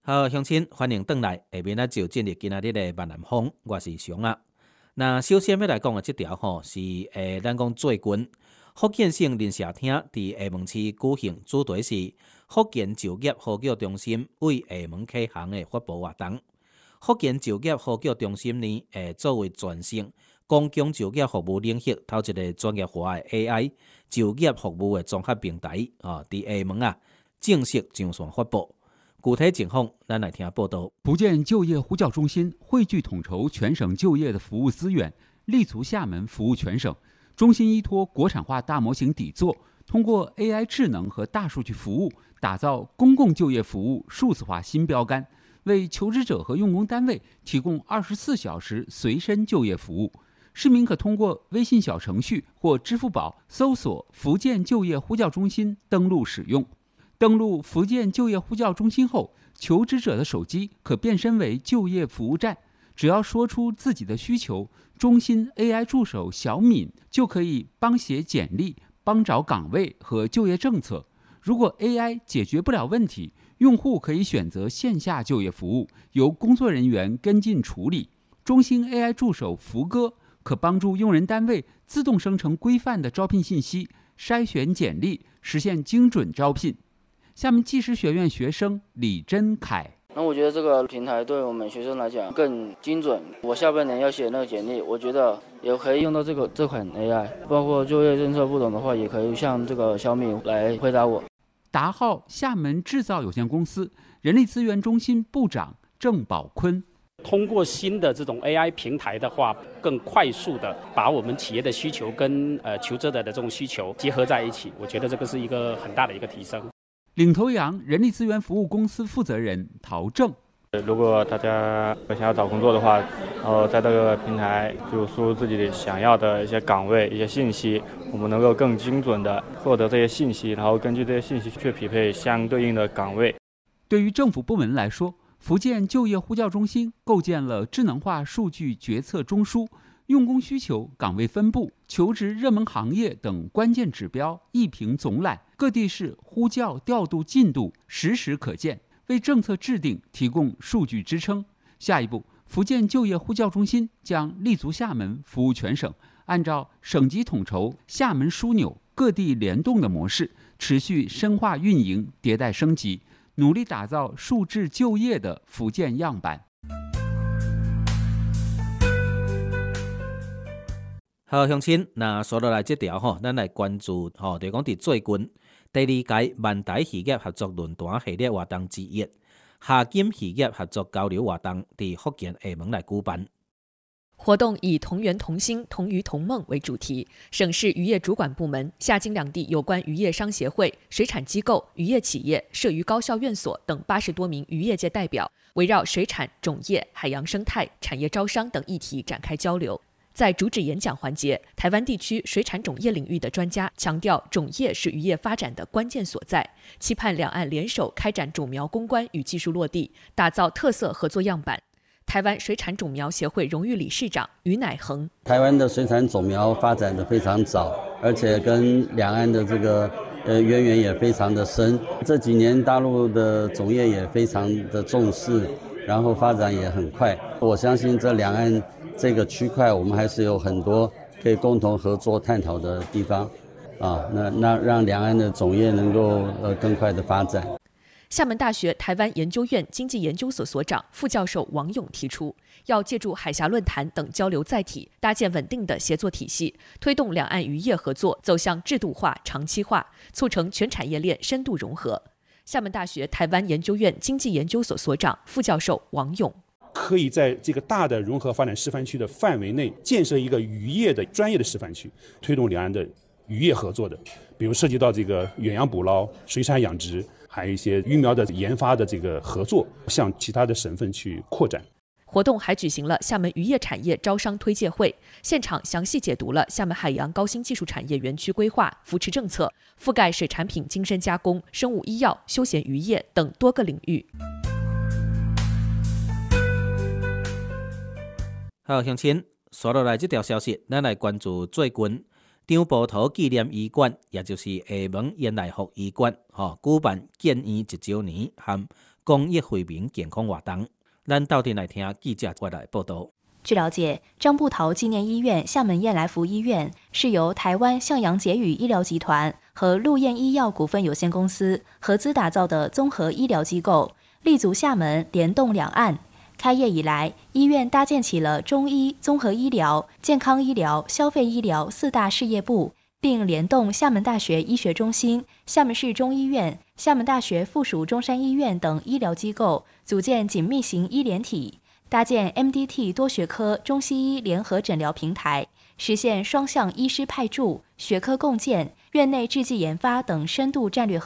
好，乡亲，欢迎回来。下面就进入今仔日的闽南风，我是熊啊。那首先要来讲的这条是咱讲最近福建省人社厅伫厦门市举行主题是福建就业呼叫中心为厦门启航的发布活动。福建就业呼叫中心呢，作为全省公共就业服务领域头一个专业化的 AI 就业服务的综合平台伫厦门正式上线发布。具体情况，咱来听报道。 福建就业呼叫中心汇聚统筹全省就业的服务资源，立足厦门服务全省。中心依托国产化大模型底座，通过 AI 智能和大数据服务，打造公共就业服务数字化新标杆，为求职者和用工单位提供24小时随身就业服务。市民可通过微信小程序或支付宝搜索福建就业呼叫中心登录使用。登录福建就业呼叫中心后，求职者的手机可变身为就业服务站，只要说出自己的需求，中心 AI 助手小敏就可以帮写简历、帮找岗位和就业政策。如果 AI 解决不了问题，用户可以选择线下就业服务，由工作人员跟进处理。中心 AI 助手福哥可帮助用人单位自动生成规范的招聘信息，筛选简历，实现精准招聘。厦门技师学院学生李真凯， 那我觉得这个平台对我们学生来讲更精准。我下半年要写那个简历，我觉得也可以用到这款 AI， 包括就业政策不懂的话，也可以向这个小米来回答我。 达浩厦门制造有限公司人力资源中心部长郑宝坤。 通过新的这种 AI 平台的话，更快速的把我们企业的需求跟求职者的这种需求结合在一起，我觉得这个是一个很大的一个提升。 领头羊人力资源服务公司负责人陶正， 如果大家想要找工作的话，在这个平台就输入自己想要的一些岗位、一些信息，我们能够更精准的获得这些信息，然后根据这些信息去匹配相对应的岗位。 对于政府部门来说，福建就业呼叫中心构建了智能化数据决策中枢，用工需求、岗位分布、求职热门行业等关键指标一屏总览，各地市呼叫调度进度实时可见，为政策制定提供数据支撑。下一步，福建就业呼叫中心将立足厦门服务全省，按照省级统筹、厦门枢纽、各地联动的模式，持续深化运营、迭代升级，努力打造数字就业的福建样板。 好，乡亲，那说落来这条咱来关注就讲伫最近第2届万台企业合作论坛系列活动之一，夏金企业合作交流活动伫福建厦门来举办。 活动以同源同心、同鱼同梦为主题，省市渔业主管部门、夏金两地有关渔业商协会、水产机构、渔业企业、涉渔高校院所等80多名渔业界代表，围绕水产、种业、海洋生态、产业招商等议题展开交流。在主旨演讲环节，台湾地区水产种业领域的专家强调，种业是渔业发展的关键所在，期盼两岸联手开展种苗攻关与技术落地，打造特色合作样板。台湾水产种苗协会荣誉理事长于乃恒： 台湾的水产种苗发展的非常早，而且跟两岸的这个渊源也非常的深。这几年大陆的种业也非常的重视，然后发展也很快。我相信这两岸这个区块，我们还是有很多可以共同合作探讨的地方那让两岸的种业能够更快的发展。 厦门大学台湾研究院经济研究所所长、副教授王勇提出，要借助海峡论坛等交流载体，搭建稳定的协作体系，推动两岸渔业合作走向制度化、长期化，促成全产业链深度融合。厦门大学台湾研究院经济研究所所长、副教授王勇： 可以在这个大的融合发展示范区的范围内建设一个渔业的专业的示范区，推动两岸的渔业合作的，比如涉及到这个远洋捕捞、水产养殖，还有一些鱼苗的研发的这个合作，向其他的省份去扩展。 活动还举行了厦门渔业产业招商推介会，现场详细解读了厦门海洋高新技术产业园区规划、扶持政策，覆盖水产品精深加工、生物医药、休闲渔业等多个领域。 好，乡亲，刷落来这条消息，咱来关注最近张埔头纪念医院，也就是厦门延来福医院，举办建医1周年和公益惠民健康活动。咱到底来听记者过来报道。 据了解，张步桃纪念医院厦门燕来福医院是由台湾向阳捷宇医疗集团和陆燕医药股份有限公司合资打造的综合医疗机构，立足厦门，联动两岸。开业以来，医院搭建起了中医、综合医疗、健康医疗、消费医疗4大事业部，并联动厦门大学医学中心、厦门市中医院、厦门大学附属中山医院等医疗机构，组建紧密型医联体。搭建 MDT 多学科中西医联合诊疗平台，实现双向医师派驻、学科共建、院内制剂研发等深度战略合作。